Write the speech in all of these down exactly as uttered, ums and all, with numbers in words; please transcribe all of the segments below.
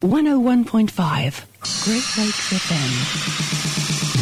one oh one point five Great Lakes F M.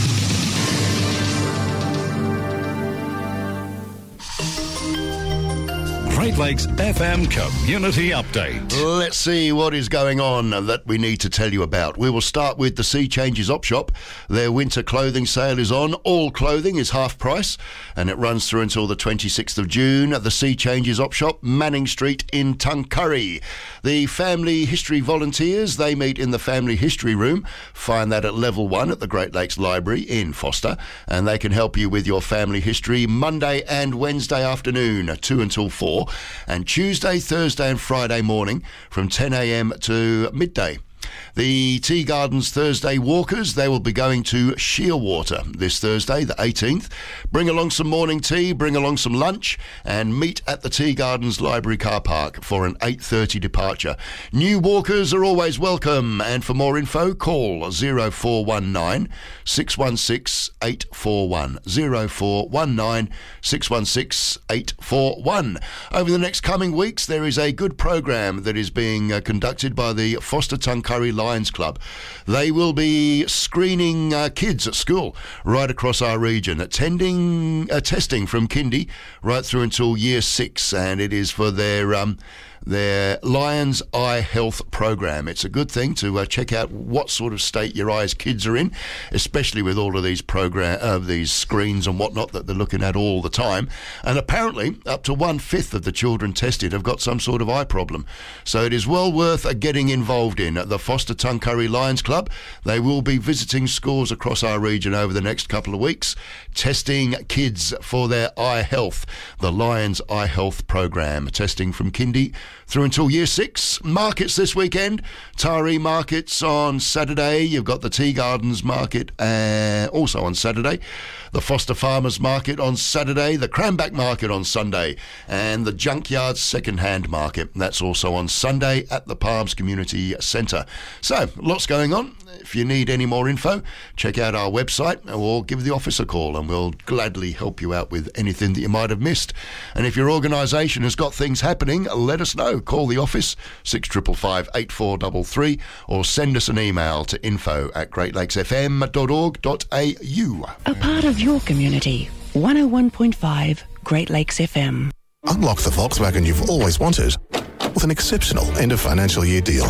Great Lakes F M Community Update. Let's see what is going on that we need to tell you about. We will start with the Sea Changes Op Shop. Their winter clothing sale is on. All clothing is half price and it runs through until the twenty-sixth of June at the Sea Changes Op Shop, Manning Street in Tuncurry. The Family History Volunteers, they meet in the Family History Room. Find that at level one at the Great Lakes Library in Foster, and they can help you with your family history Monday and Wednesday afternoon, two until four. And Tuesday, Thursday and Friday morning from ten a.m. to midday. The Tea Gardens Thursday walkers, they will be going to Shearwater this Thursday, the eighteenth. Bring along some morning tea, bring along some lunch, and meet at the Tea Gardens Library car park for an eight thirty departure. New walkers are always welcome, and for more info, call oh four one nine, six one six, eight four one. oh four one nine, six one six, eight four one. Over the next coming weeks, there is a good program that is being uh, conducted by the Foster Tuncurry Lions Club. They will be screening uh, kids at school right across our region, attending uh, testing from kindy right through until year six, and it is for their um, their Lions Eye Health program. It's a good thing to uh, check out what sort of state your eyes kids are in, especially with all of these program uh, these screens and whatnot that they're looking at all the time. And apparently up to one fifth of the children tested have got some sort of eye problem, so it is well worth uh, getting involved in. At the Foster Tuncurry Lions Club, they will be visiting schools across our region over the next couple of weeks, testing kids for their eye health. The Lions Eye Health program, testing from kindy through until year six. Markets this weekend. Taree markets on Saturday. You've got the Tea Gardens market uh, also on Saturday. The Foster Farmers market on Saturday. The Cranback market on Sunday. And the Junkyard second-hand market. That's also on Sunday at the Palms Community Centre. So, lots going on. If you need any more info, check out our website or give the office a call and we'll gladly help you out with anything that you might have missed. And if your organisation has got things happening, let us know. Call the office, six five five, eight four three three, or send us an email to info at great lakes f m dot org dot a u. A part of your community, one oh one point five Great Lakes F M. Unlock the Volkswagen you've always wanted with an exceptional end of financial year deal.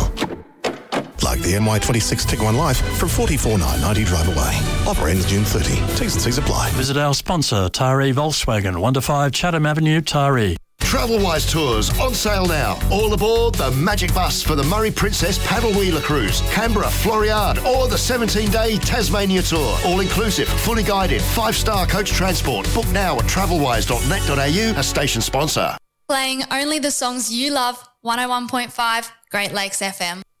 Like the M Y twenty-six Tiguan Life from forty-four thousand nine hundred dollars drive away. Offer ends June thirtieth. T's and C's apply. Visit our sponsor, Taree Volkswagen, one to five Chatham Avenue, Taree. Travelwise Tours on sale now. All aboard the Magic Bus for the Murray Princess Paddle Wheeler Cruise, Canberra, Floriade, or the seventeen-day Tasmania Tour. All inclusive, fully guided, five-star coach transport. Book now at travelwise dot net dot a u, a station sponsor. Playing only the songs you love, one oh one point five Great Lakes F M.